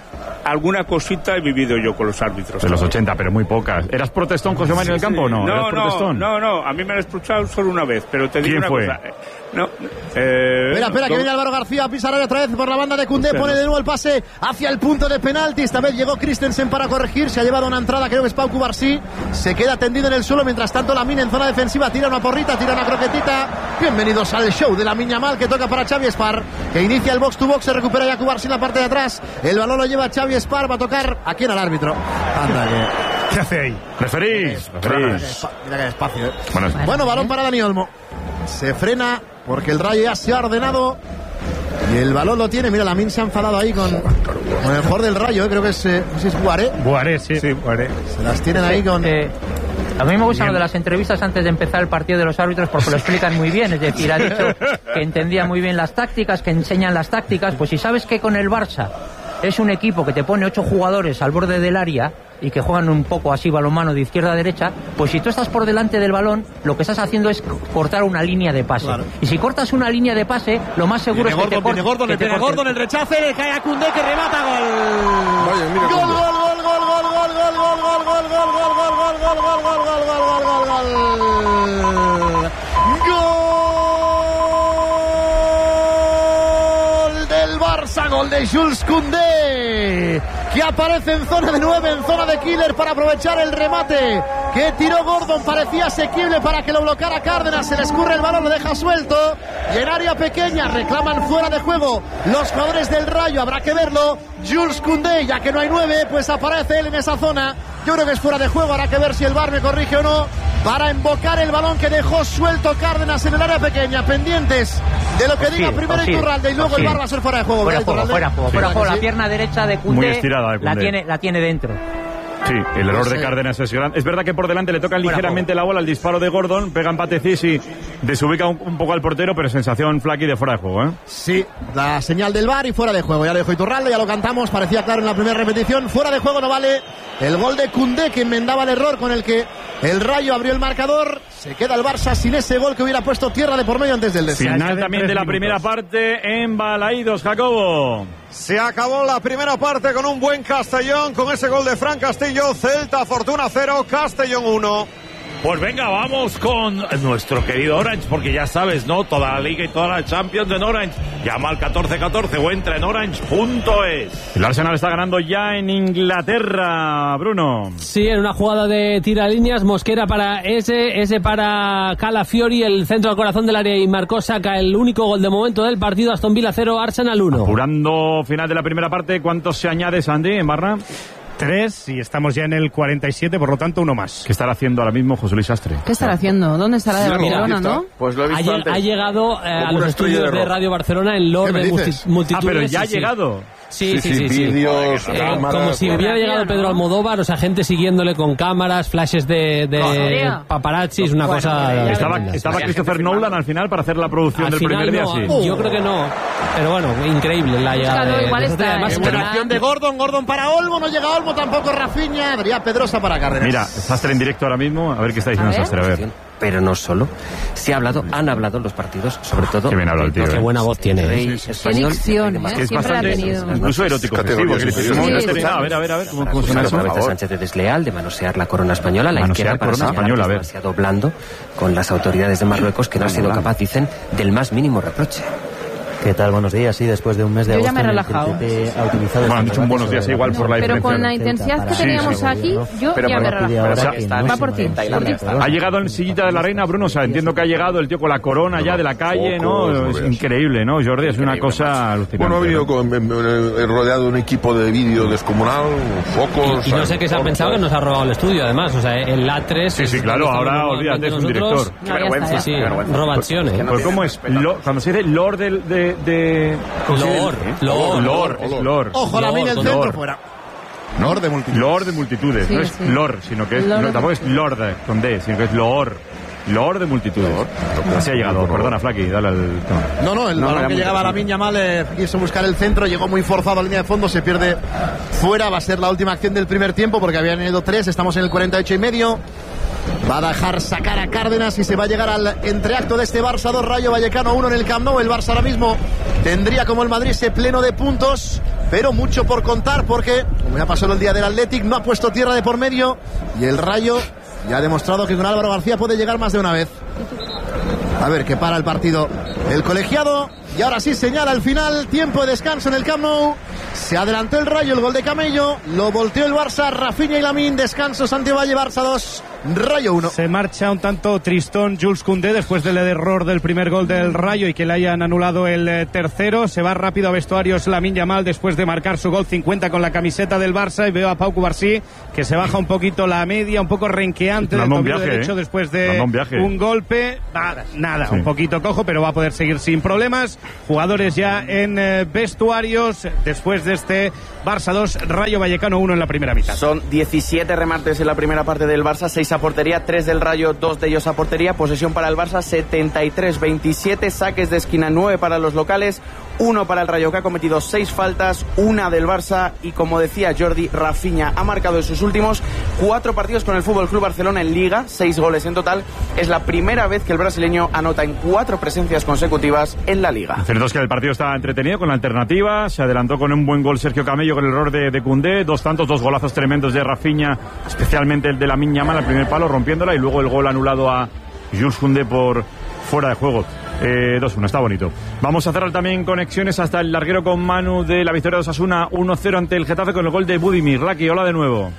alguna cosita he vivido yo con los árbitros. De los ochenta, pero muy pocas. ¿Eras protestón, José María, en el campo o no? No, ¿Eras protestón? no, no, a mí me han expulsado solo una vez, pero te digo ¿Quién una fue? cosa. No, eh, Espera, espera, no, que viene Álvaro García a pisar otra vez por la banda de Koundé, Usted, pone ¿no? de nuevo el pase hacia el punto de penalti. Esta vez llegó Christensen para corregir, se ha llevado una entrada, creo que es Pau Cubarsí, se queda tendido en el suelo, mientras tanto Lamine en zona defensiva tira una porrita, tira una croquetita. Bienvenidos al show de Lamine Yamal, que toca para Xavi Espar, que inicia el box to box, se recupera ya Cubarsí en la parte de atrás, el balón lo lleva Xavi Espar, va a tocar aquí en el árbitro. Anda, que... ¿Qué hace ahí? Referís, referís. Mira que despacio, ¿eh? Bueno, Bueno, balón para Dani Olmo. Se frena porque el Rayo ya se ha ordenado y el balón lo tiene. Mira, Lamine se ha enfadado ahí con, con el jugador del Rayo, ¿eh? Creo que es, eh, no sé si es Guaré. Guaré, sí, sí, Guaré. Se las tienen ahí con... Eh, a mí me gusta lo de las entrevistas antes de empezar el partido de los árbitros porque lo explican muy bien. Es decir, ha dicho que entendía muy bien las tácticas, que enseñan las tácticas. Pues si sabes que con el Barça es un equipo que te pone ocho jugadores al borde del área y que juegan un poco así balonmano de izquierda a derecha, pues si tú estás por delante del balón, lo que estás haciendo es cortar una línea de pase. Claro. Y si cortas una línea de pase, lo más seguro viene es que Gordon, te corte. viene Gordon, le pega Gordon, el rechace, le cae a Koundé que remata, gol. Vaya, mira Gol, Koundé. gol, gol, gol, gol, gol, gol, gol, gol, gol, gol, gol, gol, gol, gol, gol, gol, gol, gol, gol, gol. Gol del Barça, gol de Jules Koundé, que aparece en zona de nueve, en zona de killer para aprovechar el remate que tiró Gordon, parecía asequible para que lo bloqueara Cárdenas, se le escurre el balón, lo deja suelto y en área pequeña reclaman fuera de juego los jugadores del Rayo, habrá que verlo. Jules Koundé, ya que no hay nueve, pues aparece él en esa zona, yo creo que es fuera de juego, habrá que ver si el V A R me corrige o no, para embocar el balón que dejó suelto Cárdenas en el área pequeña, pendientes de lo que diga primero Iturralde y luego el V A R va a ser fuera de juego. Fuera de juego, fuera de juego, fuera de juego. La Sí. pierna derecha de Muy Koundé estirada de la Koundé. tiene, la tiene dentro. Sí, el error de Cárdenas es grande. Es verdad que por delante le tocan ligeramente la bola al disparo de Gordon, pega empate Cis y desubica un, un poco al portero, pero sensación Flaky de fuera de juego, ¿eh? Sí, la señal del V A R y fuera de juego. Ya lo dijo Iturralde, ya lo cantamos, parecía claro en la primera repetición. Fuera de juego no vale el gol de Koundé, que enmendaba el error con el que el Rayo abrió el marcador. Se queda el Barça sin ese gol que hubiera puesto tierra de por medio antes del descanso. Final también de la primera parte en Balaídos, Jacobo. Se acabó la primera parte con un buen Castellón, con ese gol de Fran Castillo. Celta Fortuna cero, Castellón uno. Pues venga, vamos con nuestro querido Orange, porque ya sabes, ¿no? Toda la Liga y toda la Champions en Orange. Llama al catorce catorce o entra en orange punto es. El Arsenal está ganando ya en Inglaterra, Bruno. Sí, en una jugada de tira líneas, Mosquera para ese, ese para Calafiori, el centro al corazón del área y marcó, saca el único gol de momento del partido. Aston Villa cero, Arsenal uno. Apurando final de la primera parte, ¿cuántos se añade, Sandy, en barra? Tres y estamos ya en el cuarenta y siete, por lo tanto uno más. ¿Qué estará haciendo ahora mismo José Luis Sastre? ¿Qué estará haciendo? ¿Dónde estará de Barcelona, no? Pues lo he Ha, visto lle- antes. ha llegado eh, a Como los una estrella estudios de de rock. Radio Barcelona en Lord ¿Qué me de multi- dices? multitudes. Ah, pero ya ha sí, sí. llegado. Sí, sí, sí. sí. Vídeos, Eh, cámaras, como si hubiera llegado Pedro Almodóvar, o sea, gente siguiéndole con cámaras, flashes de, de serio? paparazzi, es una Bueno, cosa... ya Estaba, tremenda. estaba Christopher Nolan al final para hacer la producción Al del final primer día, no, sí. yo creo que no, pero bueno, increíble la llegada Búscalo, de, igual de está, Sastre. Además, eh, Buena Verdad. acción de Gordon, Gordon para Olmo, no llega Olmo, tampoco Rafinha, habría Pedrosa para Cárdenas. Mira, Sastre en directo ahora mismo, a ver qué está diciendo A ver. Sastre, a ver. Pero no solo. Se ha hablado, han hablado los partidos, sobre todo. Qué bien habla el tío, de- eh. Qué buena voz tiene, Rey eh. Qué español, dicción, de- ¿eh? Que es Siempre la ha bastante, tenido. incluso erótico. Categoría festivo, que le superior. decimos, Sí, "Ah, a ver, a ver, a ver, ¿cómo Para funciona acusar eso? a Roberto Sánchez de desleal, de manosear la corona española, la Manosear izquierda para corona señalar española, a que ver. es demasiado blando con las autoridades de Marruecos, que no ha sido capaz, dicen, del más mínimo reproche. ¿Qué tal? Buenos días. Sí, después de un mes de Yo ya agosto me he en el que relajado. el P P ha utilizado Bueno, han este dicho un buenos debate días sobre igual la por la Pero con la diferencia. intensidad que Sí, teníamos sí, aquí, yo Pero ya a me he partir de relajado. ahora O sea, que no va se por ti, maneje por ti. todo. Ha llegado en sillita de la reina, Bruno, o sea, entiendo que ha llegado el tío con la corona ya de la calle, ¿no? Focos, Es no veas. increíble, ¿no? Jordi, es una cosa alucinante. Bueno, ha venido ¿no? con, eh, eh, rodeado de un equipo de vídeo descomunal, focos... Y no sé qué se ha pensado que nos ha robado el estudio, además. O sea, el A tres... Sí, sí, claro, ahora olvídate, es un director. No, ya está, ya. Sí, sí, robación, ¿eh? Pues ¿cómo es? Lo- cuando se dice Lord de... de, de Lord, Lord, Lord, es Lord. Ojo, la mina el Lord. centro fuera. Lord de multitud. Lord de multitudes, Sí, no es sí. Lord, sino que es, Lord no, de- tampoco es Lord con D, sino que es Lord. Lord de multitudes. Así ha llegado, perdona, Flaky, dale al... No, no, el No, balón era que muy llegaba a la interesante. Minya Mal eh, quiso buscar el centro, llegó muy forzado a línea de fondo, se pierde fuera, va a ser la última acción del primer tiempo porque habían ido tres, estamos en el cuarenta y ocho y medio. Va a dejar sacar a Cárdenas y se va a llegar al entreacto de este Barça dos, Rayo Vallecano uno en el Camp Nou. El Barça ahora mismo tendría como el Madrid ese pleno de puntos pero mucho por contar porque, como ya pasó el día del Athletic, no ha puesto tierra de por medio y el Rayo ya ha demostrado que con Álvaro García puede llegar más de una vez. A ver qué para el partido el colegiado. Y ahora sí señala el final. Tiempo de descanso en el Camp Nou. Se adelantó el Rayo, el gol de Camello. Lo volteó el Barça, Rafinha y Lamine. Descanso, Santivalle, Barça dos, Rayo uno. Se marcha un tanto tristón Jules Koundé después del error del primer gol del Rayo y que le hayan anulado el eh, tercero. Se va rápido a vestuarios Lamine Yamal después de marcar su gol cincuenta con la camiseta del Barça. Y veo a Pau Cubarsí que se baja un poquito la media, un poco renqueante del tobillo derecho, eh. después de un, un golpe. Nada, nada sí. un poquito cojo, pero va a poder seguir sin problemas. Jugadores ya en eh, vestuarios después de este Barça dos, Rayo Vallecano uno en la primera mitad. Son diecisiete remates en la primera parte del Barça, seis a portería, tres del Rayo, dos de ellos a portería. Posesión para el Barça, setenta y tres veintisiete. Saques de esquina, nueve para los locales, uno para el Rayo, que ha cometido seis faltas, una del Barça. Y como decía Jordi, Rafinha ha marcado en sus últimos cuatro partidos con el F C Barcelona en Liga, seis goles en total. Es la primera vez que el brasileño anota en cuatro presencias consecutivas en la Liga. Cierto es que el partido está entretenido con la alternativa. Se adelantó con un buen gol Sergio Camello con el error de, de Koundé. Dos tantos, dos golazos tremendos de Rafinha, especialmente el de Lamine Yamal al primer palo, rompiéndola, y luego el gol anulado a Jules Koundé por fuera de juego. Eh, dos uno, está bonito. Vamos a cerrar también conexiones hasta el larguero con Manu de la victoria de Osasuna uno cero ante el Getafe con el gol de Budimir. Laki, hola de nuevo.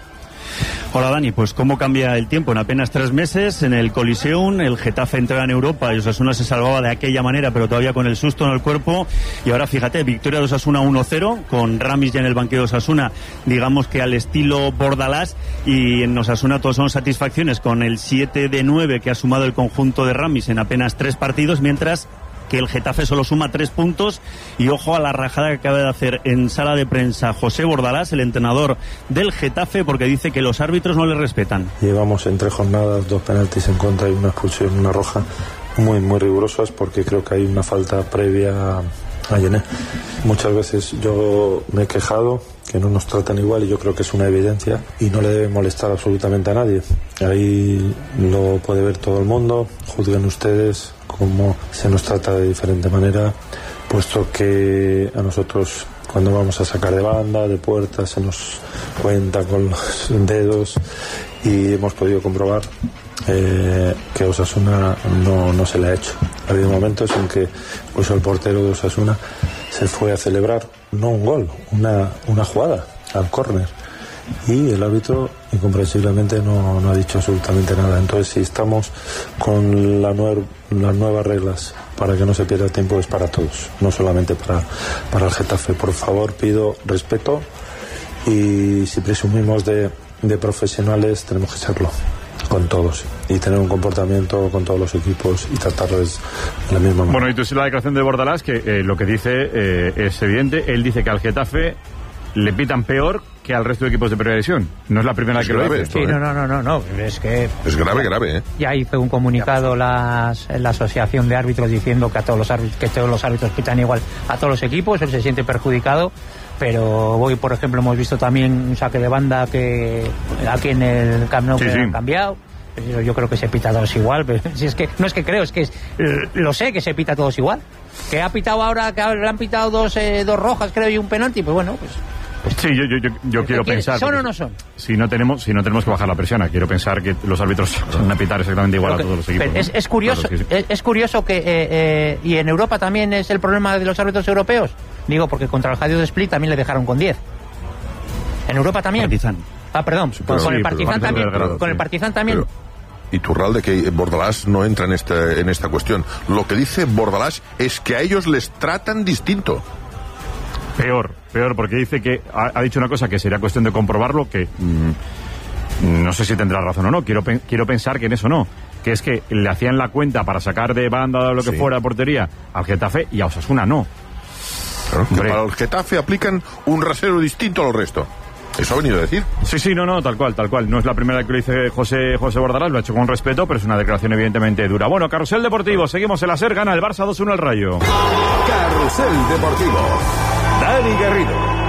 Hola Dani, pues cómo cambia el tiempo. En apenas tres meses en el Coliseum el Getafe entraba en Europa y Osasuna se salvaba de aquella manera, pero todavía con el susto en el cuerpo. Y ahora fíjate, victoria de Osasuna uno cero con Ramis ya en el banquillo de Osasuna, digamos que al estilo Bordalás, y en Osasuna todos son satisfacciones con el siete de nueve que ha sumado el conjunto de Ramis en apenas tres partidos, mientras que el Getafe solo suma tres puntos. Y ojo a la rajada que acaba de hacer en sala de prensa José Bordalás, el entrenador del Getafe, porque dice que los árbitros no le respetan. Llevamos en tres jornadas dos penaltis en contra y una expulsión, una roja, muy muy rigurosas, porque creo que hay una falta previa a Yené. Muchas veces yo me he quejado que no nos tratan igual y yo creo que es una evidencia y no le debe molestar absolutamente a nadie. Ahí lo puede ver todo el mundo, juzguen ustedes cómo se nos trata de diferente manera, puesto que a nosotros cuando vamos a sacar de banda, de puerta, se nos cuenta con los dedos y hemos podido comprobar eh, que Osasuna no, no se le ha hecho. Ha habido momentos en que pues, el portero de Osasuna se fue a celebrar no un gol, una, una jugada al córner, y el árbitro incomprensiblemente no, no ha dicho absolutamente nada. Entonces, si estamos con la nuer, las nuevas reglas para que no se pierda tiempo, es para todos, no solamente para, para el Getafe. Por favor, pido respeto, y si presumimos de, de profesionales, tenemos que serlo con todos y tener un comportamiento con todos los equipos y tratarles de la misma manera. Bueno, y tú sí, la declaración de Bordalás, que eh, lo que dice eh, es evidente. Él dice que al Getafe le pitan peor que al resto de equipos de primera división. No es la primera vez que lo dice. Esto, sí, ¿eh? no, no, no, no, es que... Es grave, grave, ¿eh? Ya hizo un comunicado las, la asociación de árbitros diciendo que a todos los árbitros, que todos los árbitros pitan igual a todos los equipos. Él se siente perjudicado, pero hoy, por ejemplo, hemos visto también un saque de banda que aquí en el Camp Nou sí, sí. han cambiado. Yo creo que se pita a todos igual, pero si es que no es que creo, es que es, lo sé que se pita a todos igual. Que ha pitado ahora, que le han pitado dos, eh, dos rojas, creo, y un penalti, pues bueno, pues... pues sí, yo, yo, yo, yo quiero pensar... ¿Son o no son? Si no tenemos, si no tenemos que bajar la presión, quiero pensar que los árbitros van a pitar exactamente igual que, a todos los equipos. Es, ¿no? es curioso, claro, sí, sí. Es, es curioso que... Eh, eh, y en Europa también es el problema de los árbitros europeos. Digo, porque contra el Hajduk Split también le dejaron con diez. En Europa también. Partizan. Ah, perdón, sí, con, sí, el Partizan también. Grado, con sí. el Partizan también. Pero... Iturralde, que Bordalás no entra en esta, en esta cuestión. Lo que dice Bordalás es que a ellos les tratan distinto. Peor, peor, porque dice que ha, ha dicho una cosa que sería cuestión de comprobarlo, que mmm, no sé si tendrá razón o no, quiero, pe- quiero pensar que en eso no, que es que le hacían la cuenta para sacar de banda o lo que sí. fuera a portería al Getafe y a Osasuna no. Claro, que para el Getafe aplican un rasero distinto al resto. ¿Eso ha venido a decir? Sí, sí, no, no, tal cual, tal cual. No es la primera que lo dice José, José Bordalás, lo ha hecho con respeto, pero es una declaración evidentemente dura. Bueno, Carrusel Deportivo, seguimos en la SER, gana el Barça dos uno al Rayo. Carrusel Deportivo, Dani Garrido.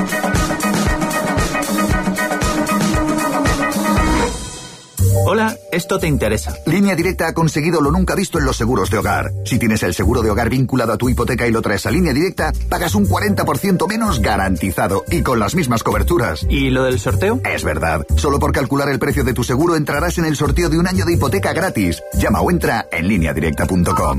Hola, esto te interesa. Línea Directa ha conseguido lo nunca visto en los seguros de hogar. Si tienes el seguro de hogar vinculado a tu hipoteca y lo traes a Línea Directa, pagas un cuarenta por ciento menos garantizado y con las mismas coberturas. ¿Y lo del sorteo? Es verdad. Solo por calcular el precio de tu seguro entrarás en el sorteo de un año de hipoteca gratis. Llama o entra en línea directa punto com.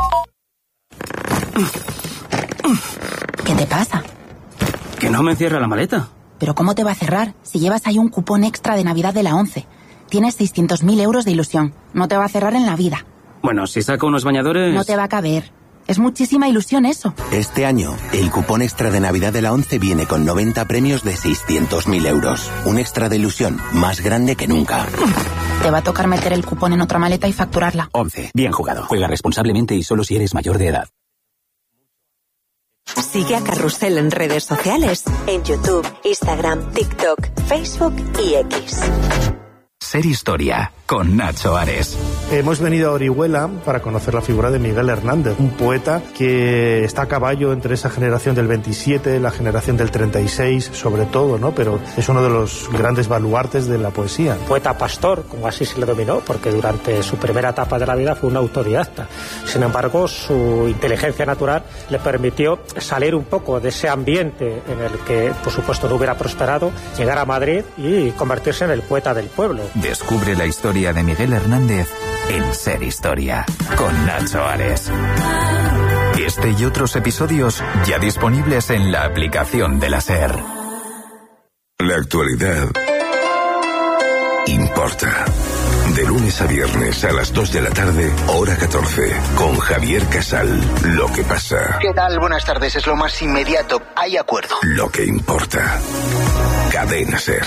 ¿Qué te pasa? Que no me cierra la maleta. ¿Pero cómo te va a cerrar si llevas ahí un cupón extra de Navidad de la ONCE? Tienes seiscientos mil euros de ilusión. No te va a cerrar en la vida. Bueno, si saco unos bañadores... No te va a caber. Es muchísima ilusión eso. Este año, el cupón extra de Navidad de la ONCE viene con noventa premios de seiscientos mil euros. Un extra de ilusión más grande que nunca. Te va a tocar meter el cupón en otra maleta y facturarla. ONCE. Bien jugado. Juega responsablemente y solo si eres mayor de edad. Sigue a Carrusel en redes sociales, en YouTube, Instagram, TikTok, Facebook y X. Ser Historia, con Nacho Ares. Hemos venido a Orihuela para conocer la figura de Miguel Hernández, un poeta que está a caballo entre esa generación del veintisiete, la generación del treinta y seis, sobre todo, ¿no? Pero es uno de los grandes baluartes de la poesía. Poeta pastor, como así se le dominó, porque durante su primera etapa de la vida fue un autodidacta. Sin embargo, su inteligencia natural le permitió salir un poco de ese ambiente en el que, por supuesto, no hubiera prosperado, llegar a Madrid y convertirse en el poeta del pueblo. Descubre la historia de Miguel Hernández en Ser Historia, con Nacho Ares. Este y otros episodios ya disponibles en la aplicación de la SER. La actualidad importa. De lunes a viernes a las dos de la tarde, hora catorce, con Javier Casal. Lo que pasa. ¿Qué tal? Buenas tardes. Es lo más inmediato. Hay acuerdo. Lo que importa. Cadena SER.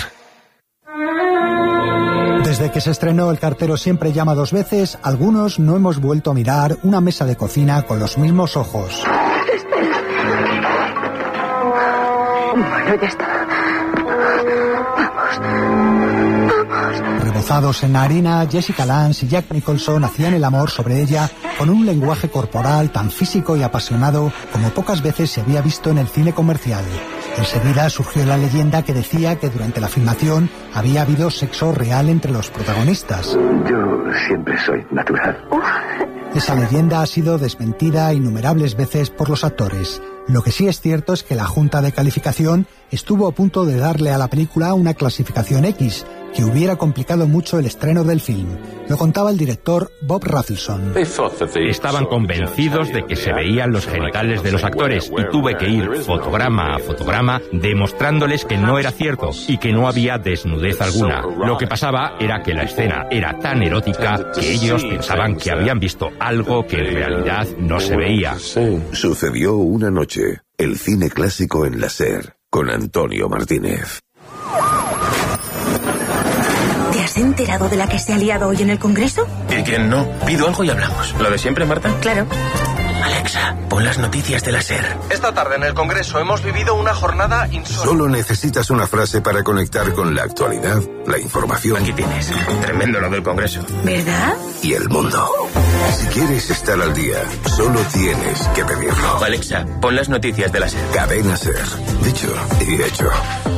Desde que se estrenó El cartero siempre llama dos veces, algunos no hemos vuelto a mirar una mesa de cocina con los mismos ojos. Bueno, ya está. Vamos. Vamos. Rebozados en la harina, Jessica Lange y Jack Nicholson hacían el amor sobre ella con un lenguaje corporal tan físico y apasionado como pocas veces se había visto en el cine comercial. Enseguida surgió la leyenda que decía que durante la filmación había habido sexo real entre los protagonistas. Yo siempre soy natural. Esa leyenda ha sido desmentida innumerables veces por los actores. Lo que sí es cierto es que la Junta de Calificación estuvo a punto de darle a la película una clasificación X, que hubiera complicado mucho el estreno del film. Lo contaba el director Bob Rafelson. Estaban convencidos de que se veían los genitales de los actores y tuve que ir fotograma a fotograma demostrándoles que no era cierto y que no había desnudez alguna. Lo que pasaba era que la escena era tan erótica que ellos pensaban que habían visto algo que en realidad no se veía. Sucedió una noche. El cine clásico en la SER, con Antonio Martínez. ¿Te has enterado de la que se ha liado hoy en el Congreso? ¿Y quién no? Pido algo y hablamos. ¿Lo de siempre, Marta? Claro. Alexa, pon las noticias de la SER. Esta tarde en el Congreso hemos vivido una jornada insólita. Solo necesitas una frase para conectar con la actualidad, la información. Aquí tienes. Tremendo lo del Congreso. ¿Verdad? Y el mundo. Si quieres estar al día, solo tienes que pedirlo. Alexa, pon las noticias de la SER. Cadena SER. Dicho y hecho.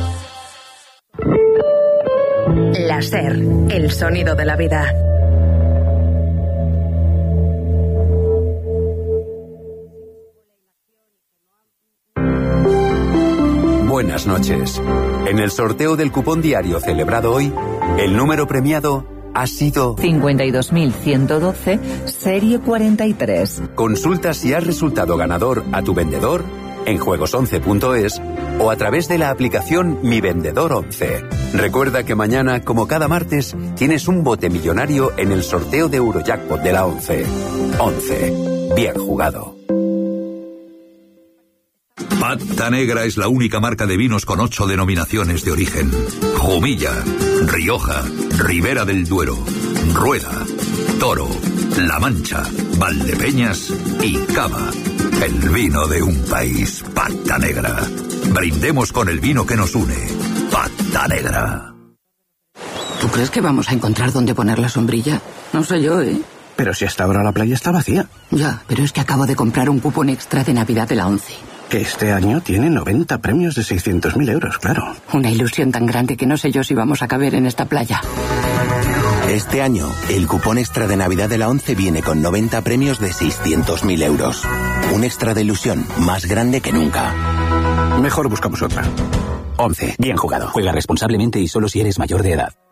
La SER, el sonido de la vida. Buenas noches. En el sorteo del cupón diario celebrado hoy, el número premiado ha sido cincuenta y dos mil ciento doce, serie cuarenta y tres. Consulta si has resultado ganador a tu vendedor en juegos once punto es o a través de la aplicación Mi Vendedor once. Recuerda que mañana, como cada martes, tienes un bote millonario en el sorteo de Eurojackpot de la once. once. Bien jugado. Pata Negra es la única marca de vinos con ocho denominaciones de origen. Jumilla, Rioja, Ribera del Duero, Rueda, Toro, La Mancha, Valdepeñas y Cava. El vino de un país, Pata Negra. Brindemos con el vino que nos une. Pata Negra. ¿Tú crees que vamos a encontrar dónde poner la sombrilla? No sé yo, ¿eh? Pero si hasta ahora la playa está vacía. Ya, pero es que acabo de comprar un cupón extra de Navidad de la ONCE. Que este año tiene noventa premios de seiscientos mil euros, claro. Una ilusión tan grande que no sé yo si vamos a caber en esta playa. Este año, el cupón extra de Navidad de la ONCE viene con noventa premios de seiscientos mil euros. Un extra de ilusión más grande que nunca. Mejor buscamos otra. once. Bien jugado. Juega responsablemente y solo si eres mayor de edad.